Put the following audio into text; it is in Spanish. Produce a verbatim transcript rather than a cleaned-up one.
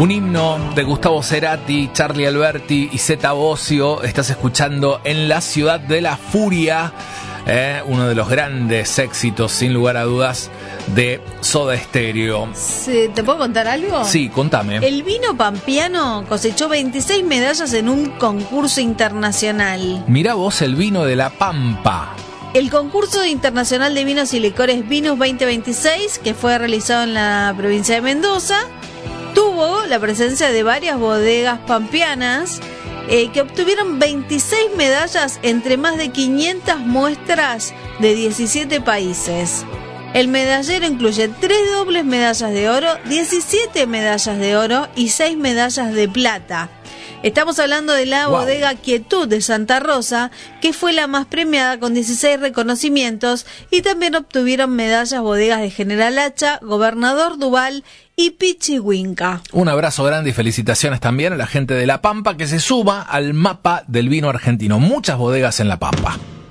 Un himno de Gustavo Cerati, Charlie Alberti y Zeta Bosio. Estás escuchando En la Ciudad de la Furia, eh, uno de los grandes éxitos, sin lugar a dudas, de Soda Stereo. Sí, ¿te puedo contar algo? Sí, contame. El vino pampeano cosechó veintiséis medallas en un concurso internacional. Mirá vos, el vino de La Pampa. El concurso internacional de vinos y licores Vinus veinte veintiséis, que fue realizado en la provincia de Mendoza, tuvo la presencia de varias bodegas pampeanas eh, que obtuvieron veintiséis medallas entre más de quinientas muestras de diecisiete países. El medallero incluye tres dobles medallas de oro, diecisiete medallas de oro y seis medallas de plata. Estamos hablando de la wow. bodega Quietud de Santa Rosa, que fue la más premiada con dieciséis reconocimientos, y también obtuvieron medallas bodegas de General Hacha, Gobernador Duval y Pichihuinca. Un abrazo grande y felicitaciones también a la gente de La Pampa, que se suma al mapa del vino argentino. Muchas bodegas en La Pampa.